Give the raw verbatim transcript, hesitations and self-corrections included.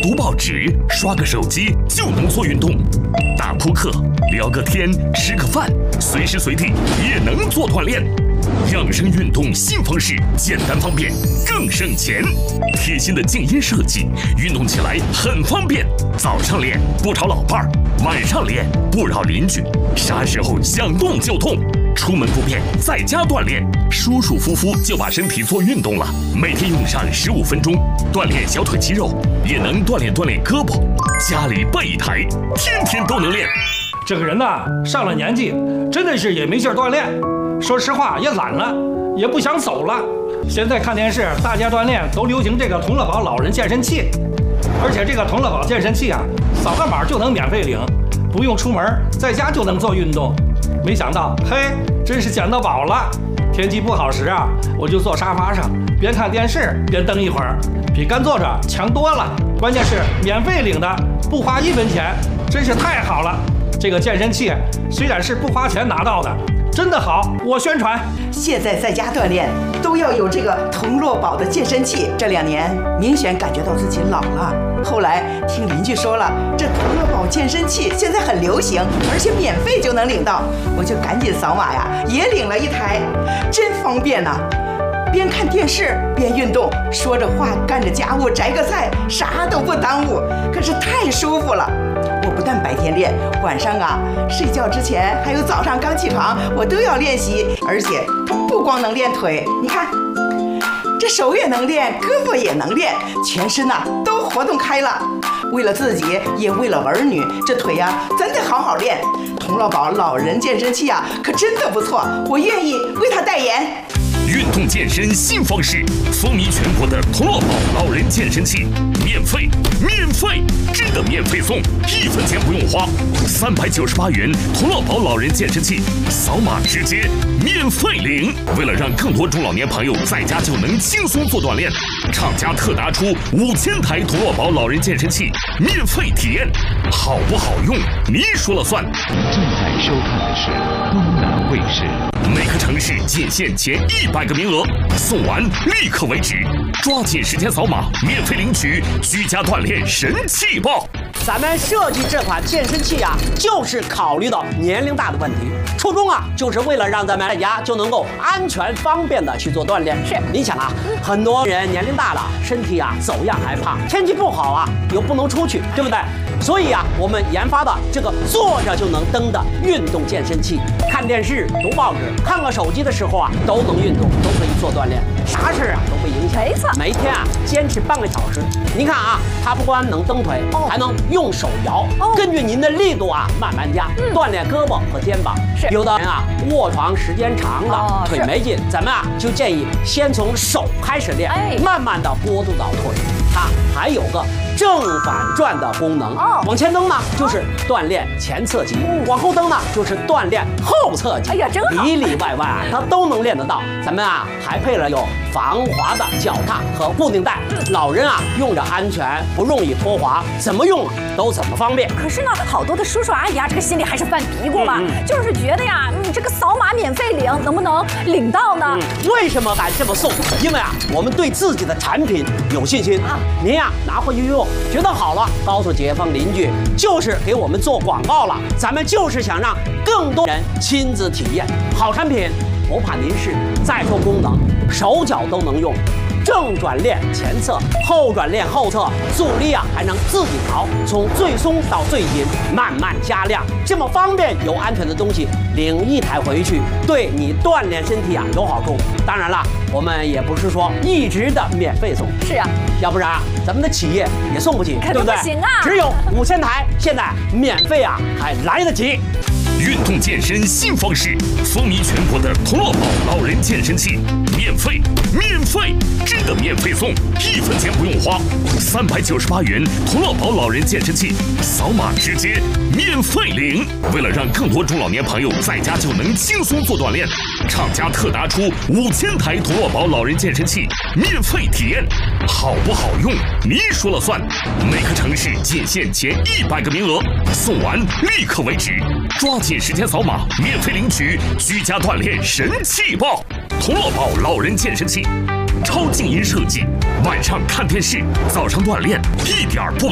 读报纸、刷个手机就能做运动，打扑克、聊个天、吃个饭，随时随地也能做锻炼。养生运动新方式，简单方便，更省钱。贴心的静音设计，运动起来很方便。早上练不吵老伴儿，晚上练不扰邻居，啥时候想动就动。出门不便，在家锻炼，舒舒服服就把身体做运动了。每天用上十五分钟，锻炼小腿肌肉，也能锻炼锻炼胳膊。家里备一台，天天都能练。 这个人呐，上了年纪，真的是也没劲儿锻炼。说实话，也懒了，也不想走了。现在看电视，大家锻炼都流行这个同乐宝老人健身器，而且这个同乐宝健身器啊，扫个码就能免费领，不用出门，在家就能做运动。没想到，嘿，真是捡到宝了！天气不好时啊，我就坐沙发上，边看电视边蹬一会儿，比干坐着强多了。关键是免费领的，不花一分钱，真是太好了。这个健身器虽然是不花钱拿到的，真的好，我宣传。 现在在家锻炼都要有这个同乐宝的健身器。这两年明显感觉到自己老了，后来听邻居说了，这同乐宝健身器现在很流行，而且免费就能领到，我就赶紧扫码呀，也领了一台，真方便呐、啊！边看电视边运动，说着话干着家务，摘个菜，啥都不耽误，可是太舒服了。我不但白天练，晚上啊睡觉之前还有早上刚起床，我都要练习。而且它不光能练腿，你看这手也能练，胳膊也能练，全身呐、啊、都活动开了。为了自己，也为了儿女，这腿呀、啊、真得好好练。同乐宝老人健身器啊，可真的不错，我愿意为他代言。 运动健身新方式，风靡全国的同乐宝老人健身器，免费，免费，真的免费送，一分钱不用花，三百九十八元同乐宝老人健身器，扫码直接免费领。为了让更多中老年朋友在家就能轻松做锻炼，厂家特拿出五千台同乐宝老人健身器免费体验，好不好用你说了算。 正在收看的是东南卫视。 每个城市仅限前一百个名额，送完立刻为止，抓紧时间扫码，免费领取居家锻炼神器包。 咱们设计这款健身器啊，就是考虑到年龄大的问题，初衷啊，就是为了让咱们在家就能够安全方便的去做锻炼。是，你想啊，很多人年龄大了，身体啊走样还胖，天气不好啊又不能出去，对不对？所以啊，我们研发的这个坐着就能蹬的运动健身器，看电视、读报纸、看个手机的时候啊，都能运动，都可以做锻炼，啥事啊都不影响。没错，每天啊坚持半个小时。您看啊，它不光能蹬腿，哦、还能用手摇，哦、根据您的力度啊慢慢加，嗯、锻炼胳膊和肩膀。是，有的人啊卧床时间长了，哦、腿没劲，咱们啊就建议先从手开始练，哎、慢慢的过渡到腿。它还有个正反转的功能，哦、往前蹬呢就是锻炼前侧肌，嗯、往后蹬呢就是锻炼后侧肌。哎呀，真好，里里外外啊它都能练得到。咱们啊还配了有防滑的脚踏和固定带，嗯、老人啊用着安全，不容易脱滑，怎么用啊都怎么方便。 可是呢，好多的叔叔阿姨啊，这个心里还是犯嘀咕嘛，嗯嗯、就是觉得呀，你这个扫码免费领，能不能领到呢？ 嗯、为什么敢这么送？因为啊，我们对自己的产品有信心啊。您呀拿回去用，觉得好了，告诉街坊邻居，就是给我们做广告了。咱们就是想让更多人亲自体验好产品，不怕您是。再说功能，手脚都能用。正转练前侧，后转练后侧，阻力啊还能自己调，从最松到最紧，慢慢加量，这么方便又安全的东西，领一台回去，对你锻炼身体啊有好处。当然了，我们也不是说一直的免费送， 是啊， 要不然啊咱们的企业也送不起，对不对？ 不行啊， 只有五千台，现在免费啊还来得及。 运动健身新方式，风靡全国的同乐宝老人健身器，免费，免费，真的免费送，一分钱不用花，三百九十八元同乐宝老人健身器，扫码直接免费领。为了让更多中老年朋友在家就能轻松做锻炼，厂家特拿出五千台同乐宝老人健身器免费体验，好不好用你说了算。每个城市仅限前一百个名额，送完立刻为止，抓紧时间扫码，免费领取居家锻炼神器包。同乐宝老人健身器，超静音设计，晚上看电视，早上锻炼，一点不